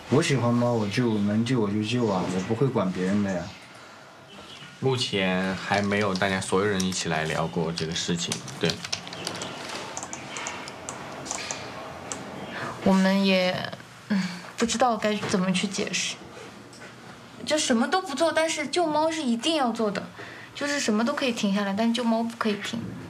我喜欢猫，我就能救我就救啊，我不会管别人的呀。 目前还没有大家所有人一起来聊过这个事情，对。 我们也不知道该怎么去解释，就什么都不做，但是救猫是一定要做的，就是什么都可以停下来，但是救猫不可以停。